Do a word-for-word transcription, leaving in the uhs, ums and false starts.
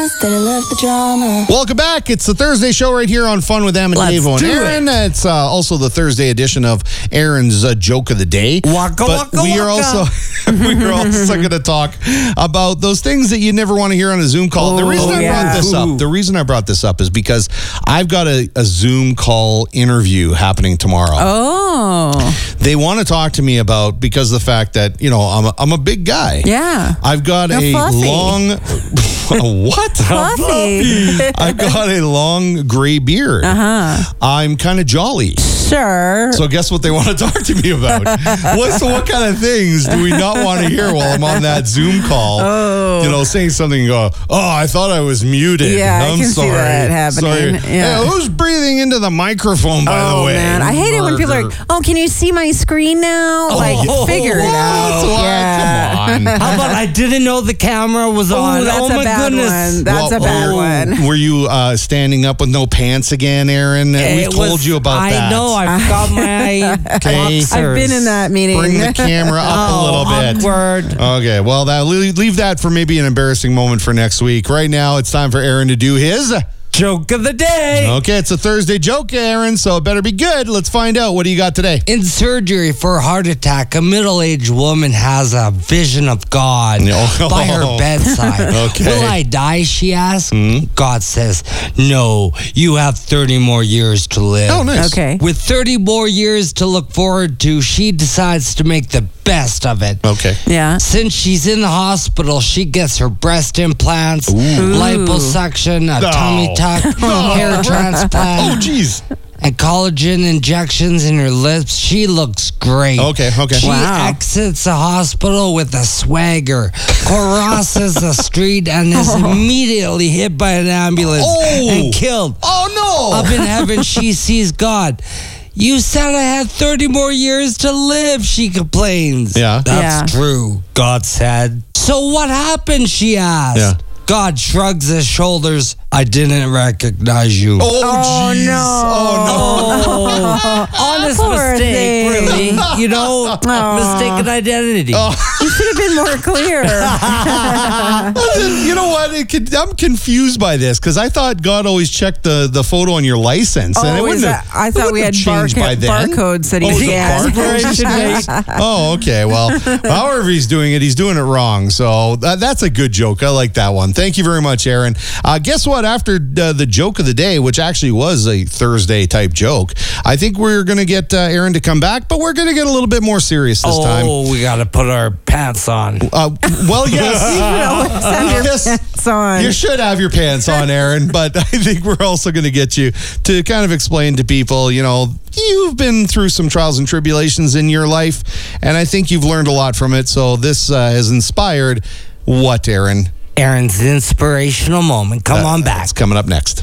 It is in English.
that I love the drama. Welcome back. It's the Thursday show right here on Fun with Em and Let's Dave and do Aaron. it. It's uh, also the Thursday edition of Aaron's uh, Joke of the Day. Waka, but waka, we are waka. also we are also going to talk about those things that you never want to hear on a Zoom call. the Oh, reason I yeah. brought this Ooh. up, the reason I brought this up is because I've got a, a Zoom call interview happening tomorrow. Oh, They want to talk to me about because of the fact that you know I'm a, I'm a big guy. yeah. I've got You're a fluffy. long what? Fluffy. I've got a long gray beard. Uh-huh. I'm kind of jolly. Sure. So guess what they want to talk to me about? what, so what kind of things do we not want to hear while I'm on that Zoom call? Oh. You know, saying something and go, oh, I thought I was muted. Yeah, I I'm can see sorry. that happening. Sorry. Yeah. Hey, who's breathing into the microphone, by oh, the way? man. I hate it when people are like, oh, can you see my screen now? like, Oh, figure it what? out. What? Yeah. Come on. How about I didn't know the camera was on? Oh, that's oh a my bad goodness. one. That's a bad oh, one. Were you uh, standing up with no pants again, Aaron? We've It told was- you about I that. know. I forgot my Okay. boxers. I've been in that meeting. Bring the camera up a Oh, little bit. awkward. Okay, well, that, leave leave that for maybe an embarrassing moment for next week. Right now, it's time for Aaron to do his. Joke of the day. Okay, it's a Thursday joke, Aaron, so it better be good. Let's find out. What do you got today? In surgery for a heart attack, a middle-aged woman has a vision of God No. by her bedside. Okay. Will I die, she asks. God says, no, you have thirty more years to live. Oh, nice. Okay. With thirty more years to look forward to, she decides to make the best of it. Okay. Yeah. Since she's in the hospital, she gets her breast implants, liposuction, a No. tummy tuck, hair transplant, Oh, geez. and collagen injections in her lips. She looks great. Okay, okay. She Wow. exits the hospital with a swagger, crosses the street, and is immediately hit by an ambulance Oh. and killed. Oh, Up no. in heaven, she sees God. You said I had thirty more years to live, she complains. Yeah. That's Yeah. true, God said. So what happened, she asked. Yeah. God shrugs his shoulders. I didn't recognize you. Oh, Oh, geez. no. Oh, honest Poor mistake, thing. really. You know, Aw. mistaken identity. You should have been more clear. no. You know what? It could, I'm confused by this because I thought God always checked the, the photo on your license. and it Oh, is wouldn't that, have, I it thought we wouldn't had have changed by barco- then. barcodes that he Oh, is it scanned. barcodes? Oh, okay. Well, however he's doing it, he's doing it wrong. So that, that's a good joke. I like that one. Thank you very much, Aaron. Uh, guess what? After uh, the joke of the day, which actually was a Thursday type joke, I think we're going to get uh, Aaron to come back, but we're going to get a little bit more serious this time. Oh, we got to put our pants on. Uh, well, yes. Send your Yes. pants on. You should have your pants on, Aaron, but I think we're also going to get you to kind of explain to people, you know, you've been through some trials and tribulations in your life, and I think you've learned a lot from it. So this uh, has inspired what, Aaron? Aaron's inspirational moment. Come Uh, on back. It's coming up next.